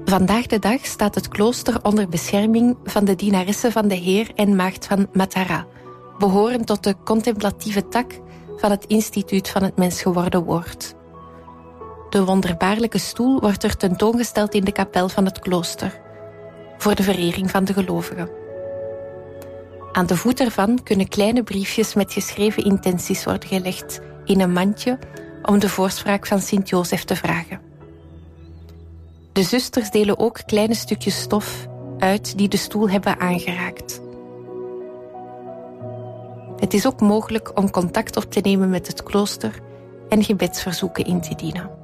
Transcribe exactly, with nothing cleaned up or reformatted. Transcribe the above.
Vandaag de dag staat het klooster onder bescherming van de dienaressen van de Heer en Maagd van Matara, behorend tot de contemplatieve tak van het Instituut van het Mens geworden Woord. De wonderbaarlijke stoel wordt er tentoongesteld in de kapel van het klooster, voor de verering van de gelovigen. Aan de voet ervan kunnen kleine briefjes met geschreven intenties worden gelegd in een mandje om de voorspraak van Sint-Jozef te vragen. De zusters delen ook kleine stukjes stof uit die de stoel hebben aangeraakt. Het is ook mogelijk om contact op te nemen met het klooster en gebedsverzoeken in te dienen.